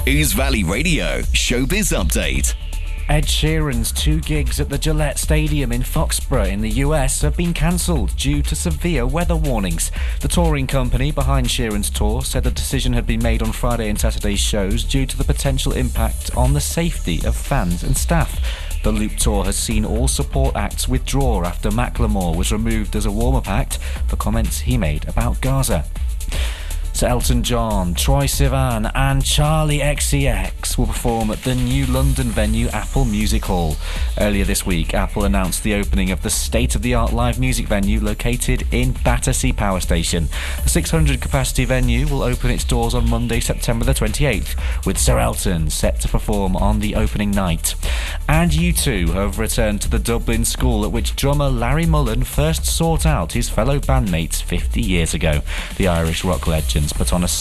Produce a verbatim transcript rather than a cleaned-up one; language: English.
Ouse Valley Radio Showbiz Update. Ed Sheeran's two gigs at the Gillette Stadium in Foxborough in the U S have been cancelled due to severe weather warnings. The touring company behind Sheeran's tour said the decision had been made on Friday and Saturday's shows due to the potential impact on the safety of fans and staff. The Loop Tour has seen all support acts withdraw after Macklemore was removed as a warm-up act for comments he made about Gaza. Sir Elton John, Troye Sivan and Charlie X C X will perform at the new London venue Apple Music Hall. Earlier this week, Apple announced the opening of the state-of-the-art live music venue located in Battersea Power Station. The six hundred capacity venue will open its doors on Monday, September the twenty-eighth, with Sir Elton set to perform on the opening night. And U two have returned to the Dublin school at which drummer Larry Mullen first sought out his fellow bandmates fifty years ago. The Irish rock legends put on a